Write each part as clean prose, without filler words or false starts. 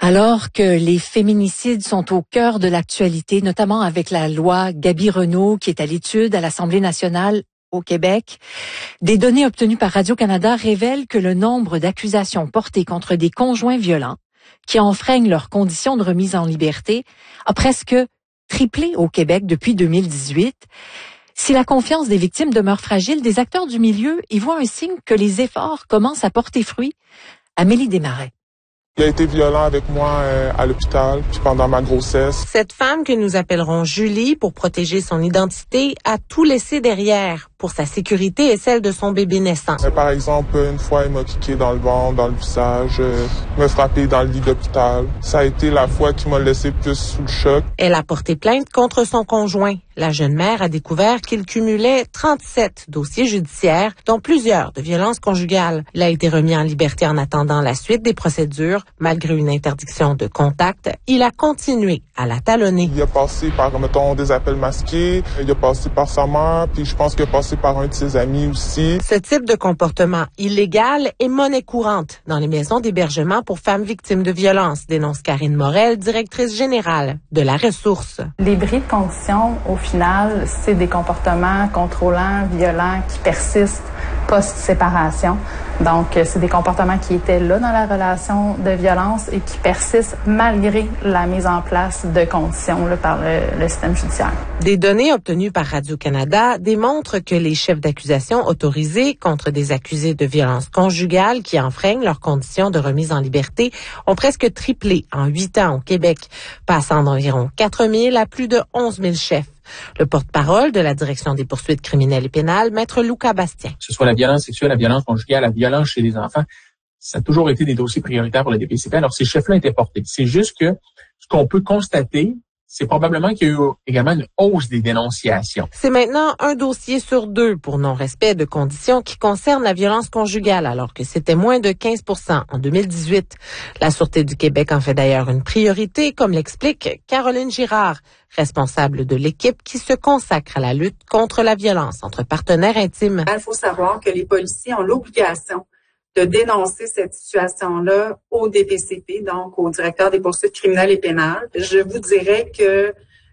Alors que les féminicides sont au cœur de l'actualité, notamment avec la loi Gaby-Renaud qui est à l'étude à l'Assemblée nationale au Québec, des données obtenues par Radio-Canada révèlent que le nombre d'accusations portées contre des conjoints violents qui enfreignent leurs conditions de remise en liberté a presque triplé au Québec depuis 2018. Si la confiance des victimes demeure fragile, des acteurs du milieu y voient un signe que les efforts commencent à porter fruit. Amélie Desmarais. Il a été violent avec moi à l'hôpital, puis pendant ma grossesse. Cette femme que nous appellerons Julie, pour protéger son identité, a tout laissé derrière pour sa sécurité et celle de son bébé naissant. Par exemple, une fois, il m'a kické dans le ventre, dans le visage, me frappé dans le lit d'hôpital. Ça a été la fois qui m'a laissé plus sous le choc. Elle a porté plainte contre son conjoint. La jeune mère a découvert qu'il cumulait 37 dossiers judiciaires, dont plusieurs de violences conjugales. Il a été remis en liberté en attendant la suite des procédures. Malgré une interdiction de contact, il a continué à la talonner. Il a passé par, mettons, des appels masqués. Il a passé par sa mère, puis je pense qu'il a passé par un de ses amis aussi. Ce type de comportement illégal est monnaie courante dans les maisons d'hébergement pour femmes victimes de violences, dénonce Karine Morel, directrice générale de la ressource. Les bris de conditions, au final, c'est des comportements contrôlants, violents, qui persistent post-séparation. Donc, c'est des comportements qui étaient là dans la relation de violence et qui persistent malgré la mise en place de conditions là, par le système judiciaire. Des données obtenues par Radio-Canada démontrent que les chefs d'accusation autorisés contre des accusés de violences conjugales qui enfreignent leurs conditions de remise en liberté ont presque triplé en 8 ans au Québec, passant d'environ 4 000 à plus de 11 000 chefs. Le porte-parole de la Direction des poursuites criminelles et pénales, Maître Lucas Bastien. Que ce soit la violence sexuelle, la violence conjugale, la violence chez les enfants, ça a toujours été des dossiers prioritaires pour le DPCP. Alors, ces chefs-là étaient portés. C'est juste que ce qu'on peut constater, c'est probablement qu'il y a eu également une hausse des dénonciations. C'est maintenant un dossier sur 2 pour non-respect de conditions qui concernent la violence conjugale, alors que c'était moins de 15 % en 2018. La Sûreté du Québec en fait d'ailleurs une priorité, comme l'explique Caroline Girard, responsable de l'équipe qui se consacre à la lutte contre la violence entre partenaires intimes. Il faut savoir que les policiers ont l'obligation de dénoncer cette situation-là au DPCP, donc au directeur des poursuites criminelles et pénales. Je vous dirais que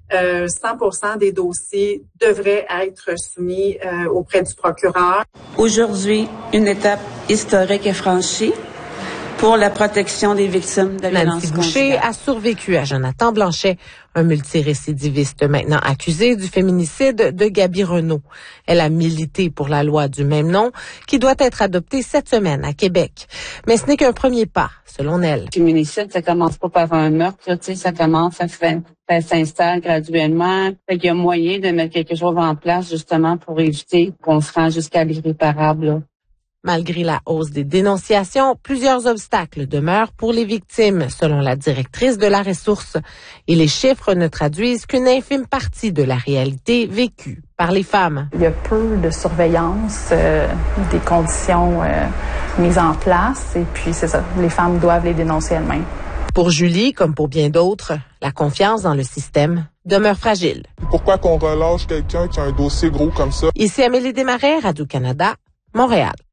100% des dossiers devraient être soumis auprès du procureur. Aujourd'hui, une étape historique est franchie pour la protection des victimes de violences Nancy Boucher a survécu à Jonathan Blanchet, un multirécidiviste maintenant accusé du féminicide de Gaby-Renaud. Elle a milité pour la loi du même nom qui doit être adoptée cette semaine à Québec. Mais ce n'est qu'un premier pas, selon elle. Le féminicide, ça commence pas par un meurtre, tu sais, ça s'installe graduellement. Fait qu'il y a moyen de mettre quelque chose en place justement pour éviter qu'on se rende jusqu'à l'irréparable, là. Malgré la hausse des dénonciations, plusieurs obstacles demeurent pour les victimes, selon la directrice de la ressource. Et les chiffres ne traduisent qu'une infime partie de la réalité vécue par les femmes. Il y a peu de surveillance des conditions mises en place et puis c'est ça, les femmes doivent les dénoncer elles-mêmes. Pour Julie, comme pour bien d'autres, la confiance dans le système demeure fragile. Pourquoi qu'on relâche quelqu'un qui a un dossier gros comme ça? Ici Amélie Desmarais, Radio-Canada, Montréal.